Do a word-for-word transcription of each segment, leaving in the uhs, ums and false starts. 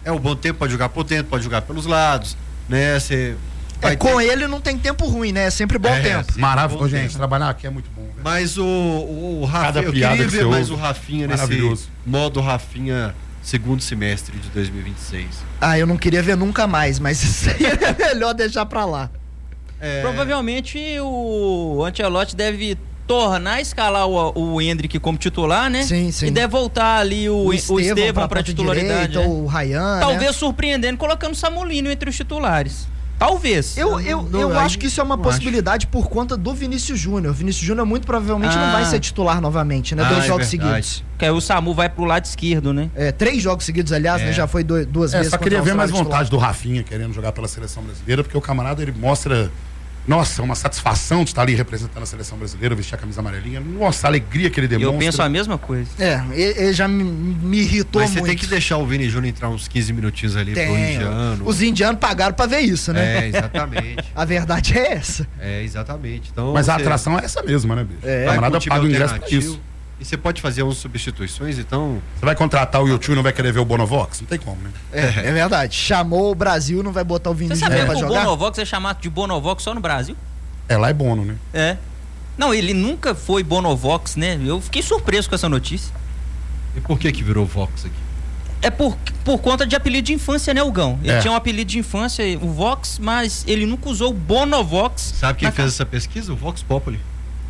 É o bom tempo, pode jogar por dentro, pode jogar pelos lados, né? Você é, com ter... ele não tem tempo ruim, né? É sempre bom é, tempo. Maravilhoso, gente. Trabalhar aqui é muito bom. Velho. Mas o, o, o Rafinha, eu queria ver mais ouve. o Rafinha nesse modo Rafinha segundo semestre de dois mil e vinte e seis. Ah, eu não queria ver nunca mais, mas isso aí é melhor deixar pra lá. É... Provavelmente o Ancelotti deve tornar a escalar o, o Endrick como titular, né? Sim, sim. E deve voltar ali o, o Estevão para titularidade. Direita, né? O Ryan, talvez né? surpreendendo, colocando o Samulino entre os titulares. Talvez. Eu, eu, eu, eu acho que isso é uma possibilidade acho. por conta do Vinícius Júnior. O Vinícius Júnior muito provavelmente ah. não vai ser titular novamente, né? Ah, dois é jogos verdade. seguidos. Porque aí o Samu vai pro lado esquerdo, né? É, três jogos seguidos, aliás, é. né? Já foi dois, duas é, vezes. Só queria ver mais vontade titular. do Rafinha querendo jogar pela seleção brasileira, porque o camarada, ele mostra... Nossa, uma satisfação de estar ali representando a seleção brasileira, vestir a camisa amarelinha. Nossa, a alegria que ele demonstra. Eu penso a mesma coisa. É, ele já me, me irritou Mas muito. Mas você tem que deixar o Vini Júnior entrar uns quinze minutinhos ali tem. pro indiano. Os indianos pagaram pra ver isso, né? É, exatamente. A verdade é essa. É, exatamente. Então, Mas você... a atração é essa mesma, né, bicho? É. O camarada paga o ingresso pra isso. E você pode fazer umas substituições, então... Você vai contratar o YouTube e não vai querer ver o Bonovox? Não tem como, né? É, é verdade. Chamou o Brasil, não vai botar o Vini Júnior pra jogar? Você sabia que o Bonovox é chamado de Bonovox só no Brasil? É, lá é Bono, né? É. Não, ele nunca foi Bonovox, né? Eu fiquei surpreso com essa notícia. E por que que virou Vox aqui? É por, por conta de apelido de infância, né, Hugão? Ele é. tinha um apelido de infância, o Vox, mas ele nunca usou o Bonovox. Sabe quem fez casa. essa pesquisa? O Vox Populi.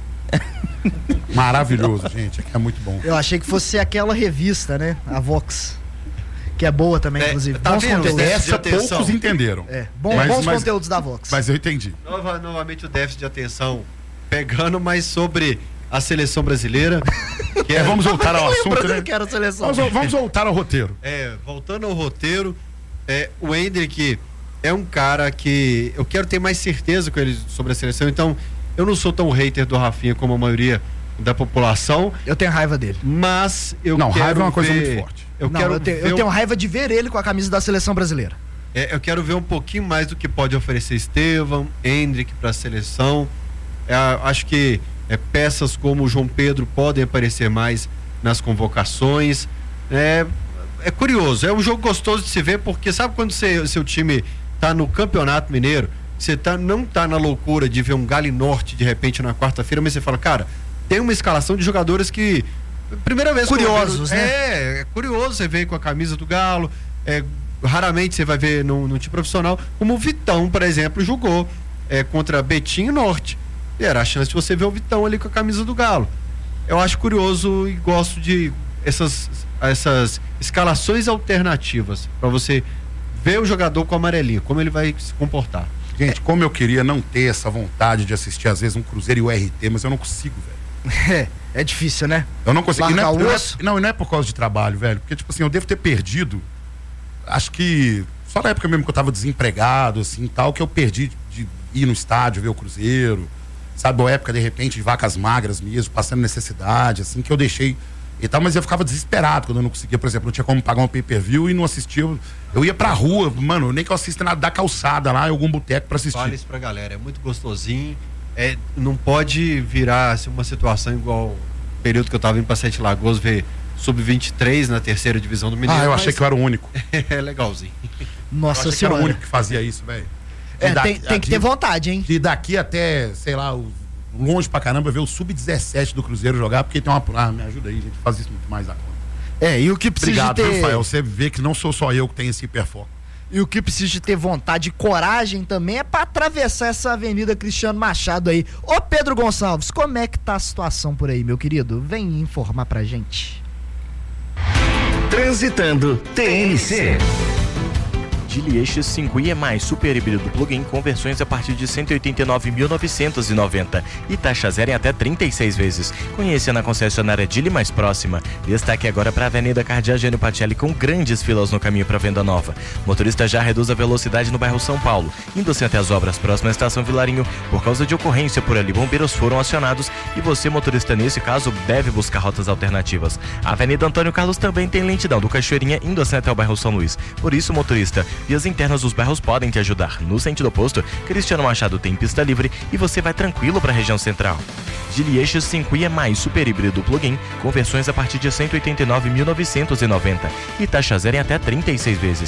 Maravilhoso, gente. É muito bom. Eu achei que fosse aquela revista, né? A Vox. Que é boa também, é, inclusive. Tá bons vendo, conteúdos. Essa poucos entenderam. É, bom, mas, bons mas, conteúdos da Vox. Mas eu entendi. Nova, novamente o déficit de atenção pegando mais sobre a seleção brasileira. Que é, vamos voltar ao assunto, né? Que era a seleção. Vamos, vamos voltar ao roteiro. É, voltando ao roteiro, é, o Endrick é um cara que eu quero ter mais certeza com ele sobre a seleção, então eu não sou tão hater do Rafinha como a maioria da população. Eu tenho raiva dele. Mas eu não, quero raiva é uma coisa ver... muito forte. Eu, não, quero eu, tenho, eu tenho raiva de ver ele com a camisa da seleção brasileira. É, eu quero ver um pouquinho mais do que pode oferecer Estevão, Endrick para a seleção. É, acho que é, peças como o João Pedro podem aparecer mais nas convocações. É, é curioso, é um jogo gostoso de se ver, porque sabe quando você, seu time tá no Campeonato Mineiro, você tá, não tá na loucura de ver um Galo Norte de repente na quarta-feira, mas você fala, cara, tem uma escalação de jogadores que primeira vez curiosos, né? É, é curioso você ver com a camisa do Galo. É, raramente você vai ver no, no time profissional, como o Vitão, por exemplo, jogou é, contra Betim e Norte. E era a chance de você ver o Vitão ali com a camisa do Galo. Eu acho curioso e gosto de essas, essas escalações alternativas para você ver o jogador com a amarelinha, como ele vai se comportar. Gente, como eu queria não ter essa vontade de assistir às vezes um Cruzeiro e o R T, mas eu não consigo, velho. É, é difícil, né? Eu não consegui. Não é, o não, é, não, não é por causa de trabalho, velho. Porque, tipo assim, eu devo ter perdido. Acho que só na época mesmo que eu tava desempregado, assim e tal, que eu perdi de, de ir no estádio, ver o Cruzeiro. Sabe, uma época, de repente, de vacas magras mesmo, passando necessidade, assim, que eu deixei e tal, mas eu ficava desesperado quando eu não conseguia, por exemplo, não tinha como pagar um pay-per-view e não assistia. Eu, eu ia pra rua, mano, nem que eu assista nada da calçada lá, em algum boteco pra assistir. Fala isso pra galera, é muito gostosinho. É, não pode virar assim, uma situação igual o período que eu tava indo pra Sete Lagoas ver sub vinte e três na terceira divisão do Mineiro. Ah, eu achei que eu era o único. É legalzinho. Nossa eu achei senhora. que era o único que fazia isso, velho. É, da, tem, tem que de, ter vontade, hein? E daqui até, sei lá, longe pra caramba, ver o sub dezessete do Cruzeiro jogar, porque tem uma... Ah, me ajuda aí, gente, faz isso muito mais da conta. É, e o que precisa Obrigado, ter... Obrigado, Rafael, você vê que não sou só eu que tenho esse hiperfoco. E o que precisa de ter vontade e coragem também é pra atravessar essa Avenida Cristiano Machado aí. Ô Pedro Gonçalves, como é que tá a situação por aí, meu querido? Vem informar pra gente. Transitando T N C. Geely Eixos cinco i é mais super híbrido plug-in com versões a partir de cento e oitenta e nove mil novecentos e noventa e taxa zero em até trinta e seis vezes. Conheça na concessionária Geely mais próxima. Destaque agora para a Avenida Cardiagênio Pacelli com grandes filas no caminho para venda nova. Motorista já reduz a velocidade no bairro São Paulo, indo-se até as obras próximas à estação Vilarinho. Por causa de ocorrência por ali, bombeiros foram acionados e você, motorista, nesse caso, deve buscar rotas alternativas. A Avenida Antônio Carlos também tem lentidão do Cachoeirinha, indo-se até o bairro São Luís. Por isso, motorista, vias internas dos bairros podem te ajudar. No sentido oposto, Cristiano Machado tem pista livre e você vai tranquilo para a região central. Geely Eixos cinco i é mais super híbrido plug-in com versões a partir de cento e oitenta e nove mil novecentos e noventa e taxa zero em até trinta e seis vezes.